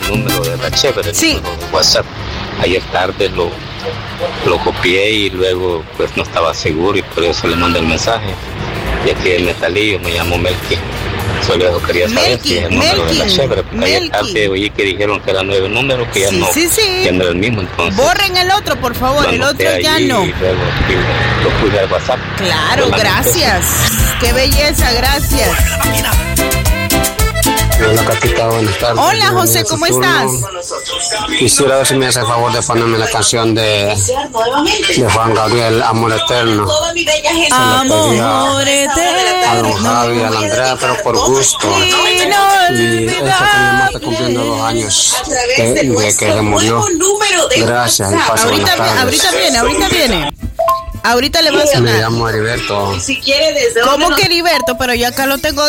número de la chévere, Sí. el número de WhatsApp. Ayer tarde lo copié y luego pues no estaba seguro y por eso le mandé el mensaje. Y aquí el metalillo me llamo Melqui. Solo eso quería saber si es el número de la chévere, porque ayer tarde oí que dijeron que era 9 números, que ya Sí, no, sí. ya no era el mismo, entonces. Borren el otro, por favor, lo el anoté otro ya allí no. Y luego lo puse al WhatsApp. Claro, Yo la anoté. gracias. Qué belleza, gracias. Hola, Catita, buenas tardes. Hola, José, ¿cómo estás? Quisiera ver si me hace el favor de ponerme la canción de Juan Gabriel, Amor Eterno. Amor A don Javi, a la Andrea, pero por gusto. Y esta también está cumpliendo 2 años de que se murió. Gracias y paso buenas tardes. Ahorita viene. Ahorita le va a Me sonar. llamo Heriberto. ¿Cómo que Heriberto? Pero yo acá lo tengo